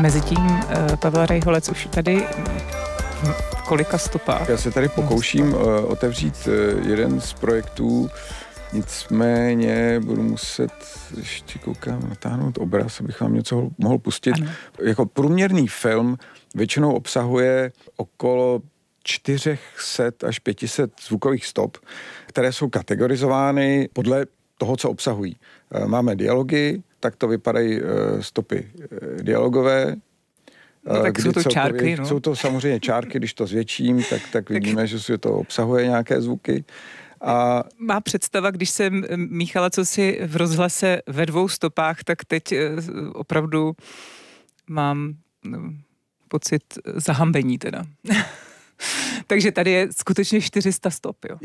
Mezitím Pavel Rejholec už tady v kolika stopách. Já se tady pokouším otevřít jeden z projektů, nicméně budu muset ještě natáhnout obraz, abych vám něco mohl pustit. Ano. Jako průměrný film většinou obsahuje okolo 400 až 500 zvukových stop, které jsou kategorizovány podle toho, co obsahují. Máme dialogy, tak to vypadají stopy dialogové. No, tak jsou to čárky, no. Jsou to samozřejmě čárky, když to zvětším, tak vidíme, že se to obsahuje nějaké zvuky. A má představa, když jsem míchala cosi v rozhlase ve 2 stopách, tak teď opravdu mám pocit zahambení teda. Takže tady je skutečně 400 stop, jo.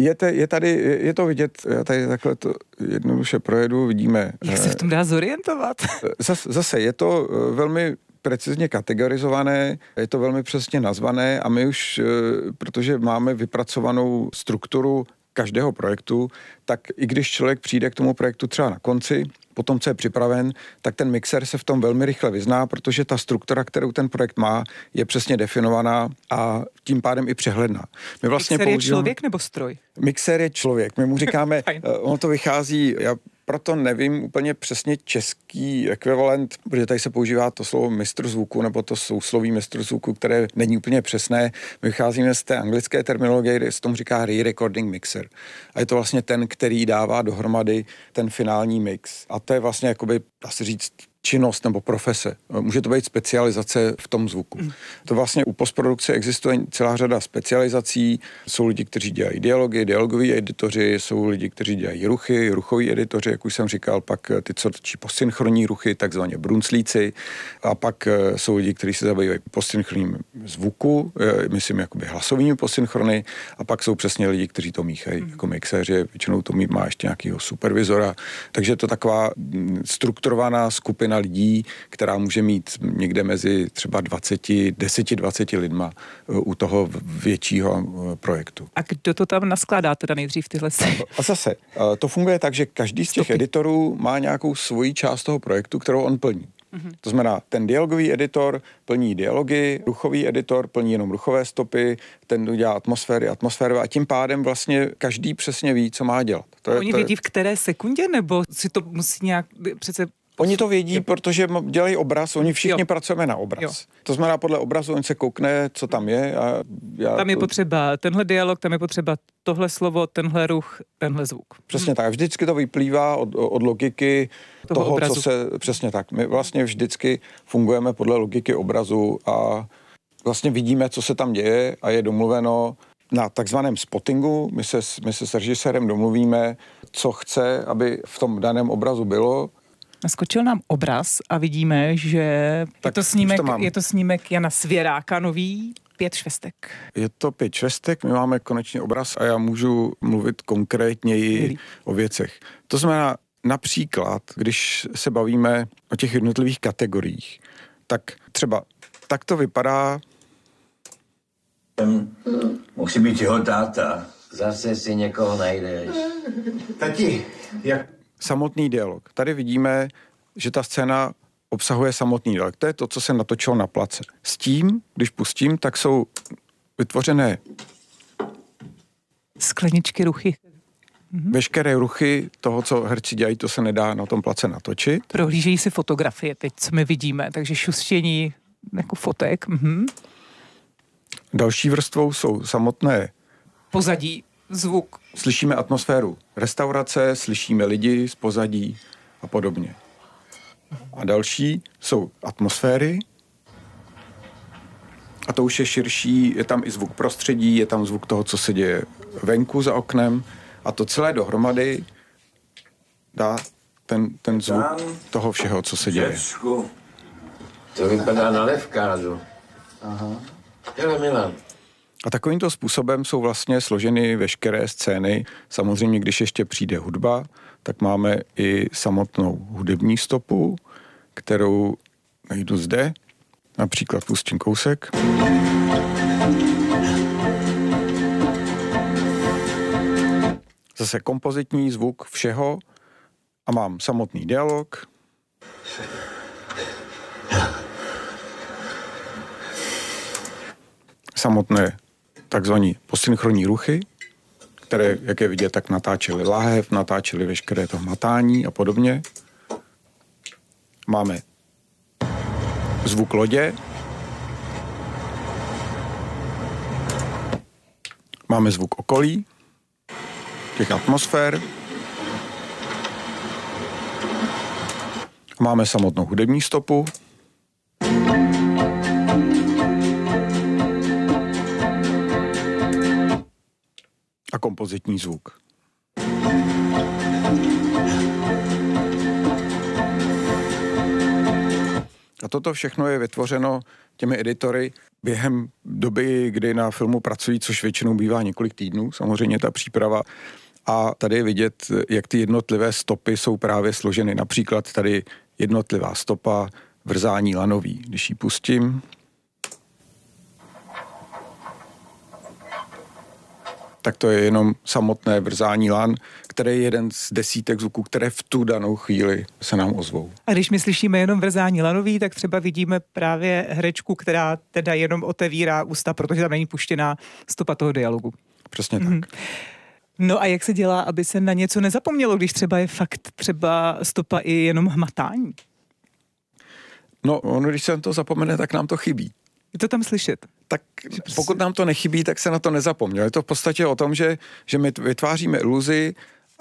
Je to vidět, já tady takhle to jednoduše projedu, vidíme. Jak se v tom dá zorientovat? Zase je to velmi precizně kategorizované, je to velmi přesně nazvané a my už, protože máme vypracovanou strukturu každého projektu, tak i když člověk přijde k tomu projektu třeba na konci, potom, co je připraven, tak ten mixer se v tom velmi rychle vyzná, protože ta struktura, kterou ten projekt má, je přesně definovaná a tím pádem i přehledná. Mixer je člověk nebo stroj? Mixer je člověk. My mu říkáme, ono to vychází, já proto nevím úplně přesně český ekvivalent, protože tady se používá to slovo mistr zvuku, nebo to sousloví mistr zvuku, které není úplně přesné. My vycházíme z té anglické terminologie, kde se tomu říká re-recording mixer. A je to vlastně ten, který dává dohromady ten finální mix. A to je vlastně, jakoby, dá se říct, činnost nebo profese. Může to být specializace v tom zvuku. To vlastně u postprodukce existuje celá řada specializací. Jsou lidi, kteří dělají dialogy, dialogoví editoři, jsou lidi, kteří dělají ruchy, ruchoví editoři, jak už jsem říkal, pak ty, co točí postsynchronní ruchy, takzvaně brunslíci, a pak jsou lidi, kteří se zabývají postsynchronním zvuku, myslím jakoby hlasovými postsynchrony, a pak jsou přesně lidi, kteří to míchají jako mixéři, většinou to má ještě nějakého supervizora, takže je to taková strukturovaná skupina lidí, která může mít někde mezi třeba 10-20 lidma u toho většího projektu. A kdo to tam naskládá teda nejdřív tyhle? A zase, to funguje tak, že každý z těch editorů má nějakou svoji část toho projektu, kterou on plní. To znamená, ten dialogový editor plní dialogy, ruchový editor plní jenom ruchové stopy, ten dělá atmosférové a tím pádem vlastně každý přesně ví, co má dělat. Oni vědí v které sekundě, nebo si to musí nějak přece... Oni to vědí, protože dělají obraz, oni všichni pracujeme na obraz. Jo. To znamená, podle obrazu on se koukne, co tam je. A tam je potřeba tenhle dialog, tam je potřeba tohle slovo, tenhle ruch, tenhle zvuk. Přesně tak. Vždycky to vyplývá od logiky toho obrazu. Co se... Přesně tak. My vlastně vždycky fungujeme podle logiky obrazu a vlastně vidíme, co se tam děje a je domluveno na takzvaném spottingu. My se s režisérem domluvíme, co chce, aby v tom daném obrazu bylo. Naskočil nám obraz a vidíme, že je to snímek Jana Svěráka nový, 5 švestek. Je to 5 švestek, my máme konečně obraz a já můžu mluvit konkrétněji o věcech. To znamená například, když se bavíme o těch jednotlivých kategoriích, tak třeba tak to vypadá. Musí být jeho táta. Zase si někoho najdeš. Tati, jak... Samotný dialog. Tady vidíme, že ta scéna obsahuje samotný dialog. To je to, co se natočilo na place. S tím, když pustím, tak jsou vytvořené skleničky, ruchy. Veškeré ruchy toho, co herci dělají, to se nedá na tom place natočit. Prohlížejí si fotografie teď, co my vidíme, takže šustění jako fotek. Další vrstvou jsou samotné pozadí, zvuk. Slyšíme atmosféru restaurace, slyšíme lidi z pozadí a podobně. A další jsou atmosféry. A to už je širší, je tam i zvuk prostředí, je tam zvuk toho, co se děje venku za oknem. A to celé dohromady dá ten zvuk toho všeho, co se děje. To vypadá na levkádu. Aha. Hele, Milan. A takovýmto způsobem jsou vlastně složeny veškeré scény. Samozřejmě, když ještě přijde hudba, tak máme i samotnou hudební stopu, kterou najdu zde. Například pustím kousek. Zase kompozitní zvuk všeho a mám samotný dialog. samotné takzvané posynchronní ruchy, které, jak je vidět, tak natáčely láhev, natáčely veškeré to hmatání a podobně. Máme zvuk lodě, máme zvuk okolí, těch atmosfér, máme samotnou hudební stopu, a kompozitní zvuk. A toto všechno je vytvořeno těmi editory během doby, kdy na filmu pracují, což většinou bývá několik týdnů, samozřejmě ta příprava. A tady je vidět, jak ty jednotlivé stopy jsou právě složeny. Například tady jednotlivá stopa vrzání lanový. Když ji pustím, tak to je jenom samotné vrzání lan, které je jeden z desítek zvuků, které v tu danou chvíli se nám ozvou. A když my slyšíme jenom vrzání lanový, tak třeba vidíme právě herečku, která teda jenom otevírá ústa, protože tam není puštěná stopa toho dialogu. Přesně tak. No a jak se dělá, aby se na něco nezapomnělo, když třeba je fakt třeba stopa i jenom hmatání? No, ono, když se na to zapomene, tak nám to chybí. Je to tam slyšet? Tak pokud nám to nechybí, tak se na to nezapomněl. Je to v podstatě o tom, že my vytváříme iluzi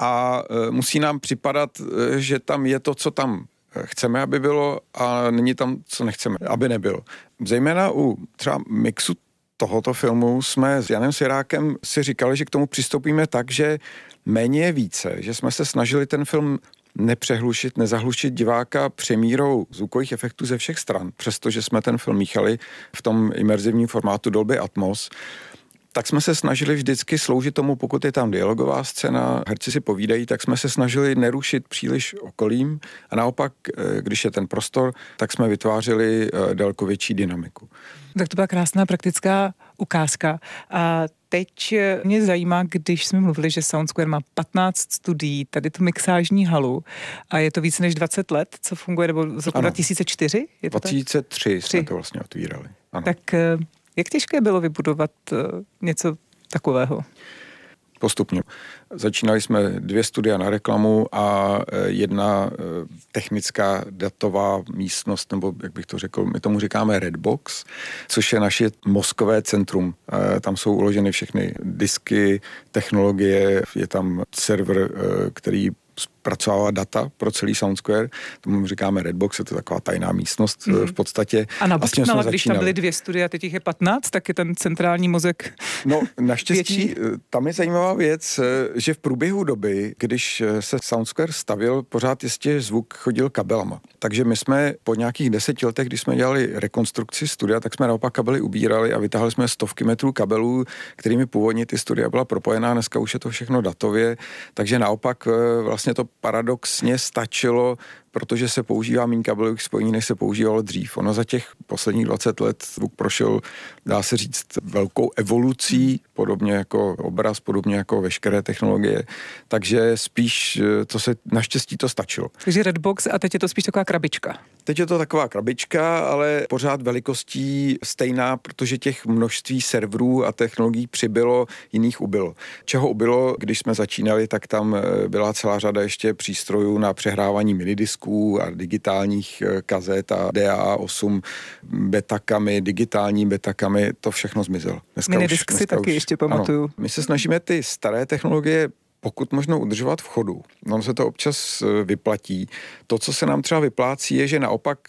a musí nám připadat, že tam je to, co tam chceme, aby bylo, a není tam, co nechceme, aby nebylo. Zejména u třeba mixu tohoto filmu jsme s Janem Svěrákem si říkali, že k tomu přistoupíme tak, že méně je více, že jsme se snažili ten film nepřehlušit, nezahlušit diváka přemírou zvukových efektů ze všech stran, přestože jsme ten film míchali v tom imerzivním formátu Dolby Atmos, tak jsme se snažili vždycky sloužit tomu, pokud je tam dialogová scéna, herci si povídají, tak jsme se snažili nerušit příliš okolím a naopak, když je ten prostor, tak jsme vytvářeli daleko větší dynamiku. Tak to byla krásná praktická ukázka. A teď mě zajímá, když jsme mluvili, že Soundsquare má 15 studií, tady tu mixážní halu, a je to více než 20 let, co funguje, nebo z roku 2004? Je to 2003 jsme to vlastně otvírali. Ano. Tak jak těžké bylo vybudovat něco takového? Postupně. Začínali jsme 2 studia na reklamu a 1 technická datová místnost, nebo jak bych to řekl, my tomu říkáme Redbox, což je naše mozkové centrum. Tam jsou uloženy všechny disky, technologie, je tam server, který zpracovává data pro celý Soundsquare. Tomu říkáme Redbox, je to taková tajná místnost v podstatě. A nabídnala, když tam byly 2 studia, teď jich je 15, tak je ten centrální mozek. No, naštěstí, tam je zajímavá věc, že v průběhu doby, když se Soundsquare stavil, pořád jistě zvuk chodil kabelama. Takže my jsme po nějakých 10 letech, když jsme dělali rekonstrukci studia, tak jsme naopak kabely ubírali a vytáhli jsme stovky metrů kabelů, kterými původně ty studia byla propojená. Dneska už je to všechno datově, takže naopak vlastně to paradoxně stačilo, protože se používá méně kabelových spojení, než se používalo dřív. Ono za těch posledních 20 let zvuk prošel, dá se říct, velkou evolucí, podobně jako obraz, podobně jako veškeré technologie. Takže spíš naštěstí to stačilo. Takže Redbox a teď je to spíš taková krabička. Teď je to taková krabička, ale pořád velikostí stejná, protože těch množství serverů a technologií přibylo, jiných ubylo. Čeho ubylo, když jsme začínali, tak tam byla celá řada ještě přístrojů na přehrávání minidisků a digitálních kazet a DAA8 betakami, digitální betakami, to všechno zmizelo. Minidisk si taky ještě pamatuju. Ano, my se snažíme ty staré technologie pokud možno udržovat v chodu. Ono se to občas vyplatí. To, co se nám třeba vyplácí, je, že naopak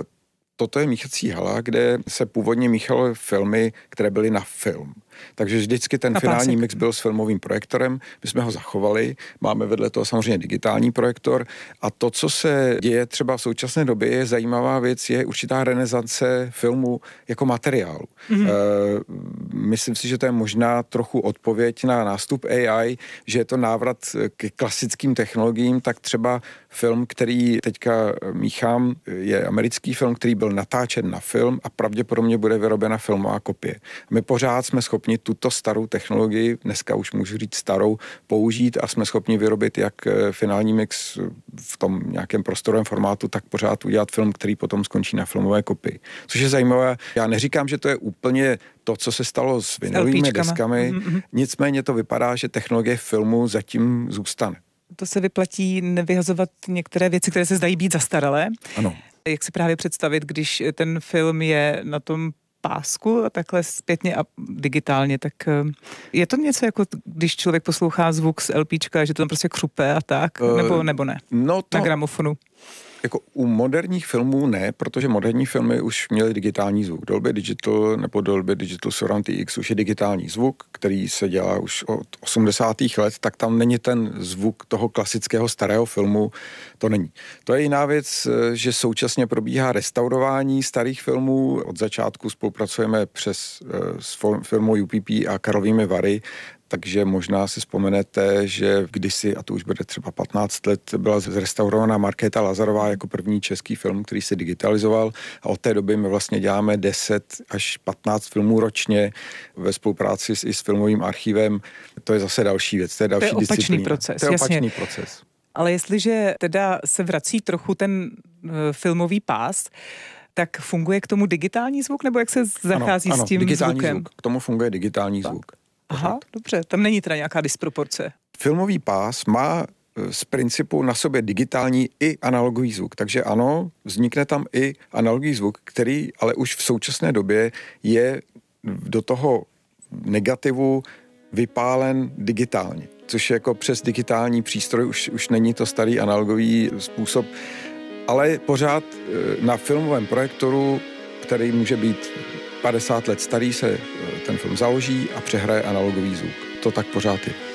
toto je míchací hala, kde se původně míchaly filmy, které byly na film. Takže vždycky ten finální mix byl s filmovým projektorem, my jsme ho zachovali, máme vedle toho samozřejmě digitální projektor a to, co se děje třeba v současné době, je zajímavá věc, je určitá renesance filmu jako materiálu. Myslím si, že to je možná trochu odpověď na nástup AI, že je to návrat k klasickým technologiím, tak třeba film, který teďka míchám, je americký film, který byl natáčen na film a pravděpodobně bude vyrobena filmová kopie. My pořád jsme schopni tuto starou technologii, dneska už můžu říct starou, použít a jsme schopni vyrobit jak finální mix v tom nějakém prostorovém formátu, tak pořád udělat film, který potom skončí na filmové kopii. Což je zajímavé. Já neříkám, že to je úplně to, co se stalo s vinylovými deskami, nicméně to vypadá, že technologie filmu zatím zůstane. To se vyplatí nevyhazovat některé věci, které se zdají být zastaralé. Ano. Jak si právě představit, když ten film je na tom pásku a takhle zpětně a digitálně, tak je to něco jako, když člověk poslouchá zvuk z LPčka, že to tam prostě křupe a tak, nebo ne? No to... Na gramofonu. Jako u moderních filmů ne, protože moderní filmy už měly digitální zvuk. Dolby Digital nebo Dolby Digital Surround TX už je digitální zvuk, který se dělá už od 80. let, tak tam není ten zvuk toho klasického starého filmu, to není. To je jiná věc, že současně probíhá restaurování starých filmů. Od začátku spolupracujeme s firmou UPP a Karlovými Vary, takže možná si vzpomenete, že kdysi, a to už bude třeba 15 let, byla zrestaurovaná Markéta Lazarová jako první český film, který se digitalizoval a od té doby my vlastně děláme 10 až 15 filmů ročně ve spolupráci i s filmovým archivem. To je zase další věc, to je další disciplína. Opačný proces, to je jasně. opačný proces. Ale jestliže teda se vrací trochu ten filmový pás, tak funguje k tomu digitální zvuk, nebo jak se zachází s tím digitální zvukem? Zvuk. K tomu funguje digitální zvuk. Aha, dobře, tam není teda nějaká disproporce. Filmový pás má z principu na sobě digitální i analogový zvuk. Takže ano, vznikne tam i analogový zvuk, který ale už v současné době je do toho negativu vypálen digitálně. Což je jako přes digitální přístroj už není to starý analogový způsob, ale pořád na filmovém projektoru, který může být 50 let starý, se ten film založí a přehraje analogový zvuk. To tak pořád je.